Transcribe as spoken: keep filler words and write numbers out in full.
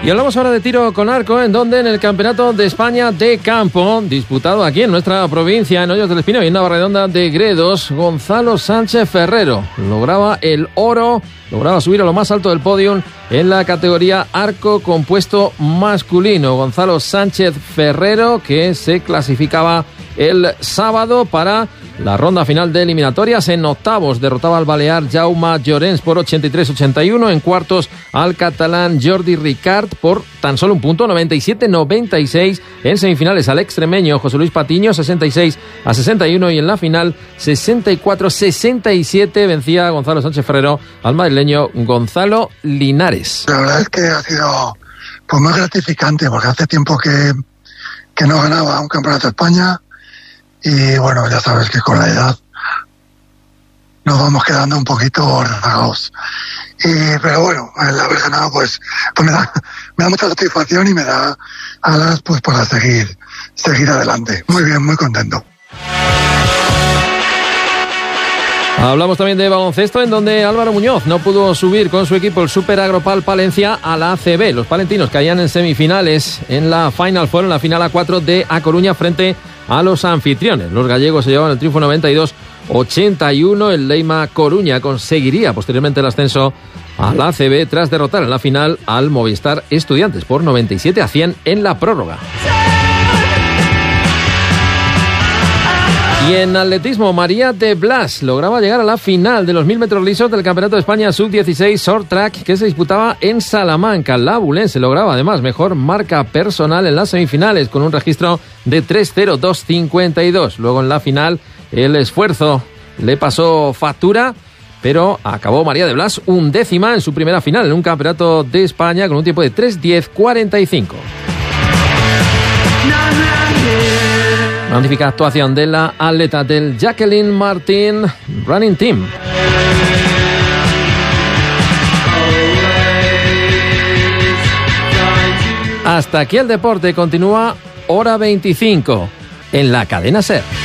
Y hablamos ahora de tiro con arco, en donde en el Campeonato de España de campo, disputado aquí en nuestra provincia, en Hoyos del Espino y en Navarredonda de Gredos, Gonzalo Sánchez Ferrero lograba el oro, lograba subir a lo más alto del podium en la categoría arco compuesto masculino. Gonzalo Sánchez Ferrero, que se clasificaba el sábado para la ronda final de eliminatorias. En octavos derrotaba al balear Jaume Llorens por ochenta y tres ochenta y uno. En cuartos al catalán Jordi Ricard por tan solo un punto, noventa y siete noventa y seis. En semifinales al extremeño José Luis Patiño, sesenta y seis a sesenta y uno. Y en la final, sesenta y cuatro sesenta y siete, vencía Gonzalo Sánchez Ferrero al madrileño Gonzalo Linares. La verdad es que ha sido pues muy gratificante, porque hace tiempo que, que no ganaba un campeonato de España. Y bueno, ya sabes que con la edad nos vamos quedando un poquito rezagados. Y, pero bueno, el haber ganado pues, pues me da, me da mucha satisfacción y me da alas pues para seguir, seguir adelante. Muy bien, muy contento. Hablamos también de baloncesto, en donde Álvaro Muñoz no pudo subir con su equipo, el Super Agropal Palencia, a la A C B. Los palentinos caían en semifinales en la Final Four, en la final A cuatro de A Coruña frente a los anfitriones. Los gallegos se llevaban el triunfo noventa y dos ochenta y uno. El Leima Coruña conseguiría posteriormente el ascenso a la A C B tras derrotar en la final al Movistar Estudiantes por noventa y siete a cien en la prórroga. Y en atletismo, María de Blas lograba llegar a la final de los mil metros lisos del Campeonato de España sub dieciséis Short Track, que se disputaba en Salamanca. La abulense lograba además mejor marca personal en las semifinales con un registro de tres cero dos cincuenta y dos. Luego en la final el esfuerzo le pasó factura, pero acabó María de Blas undécima en su primera final en un Campeonato de España con un tiempo de tres diez cuarenta y cinco. Magnífica actuación de la atleta del Jacqueline Martin Running Team. Hasta aquí el deporte. Continúa Hora veinticinco en la cadena SER.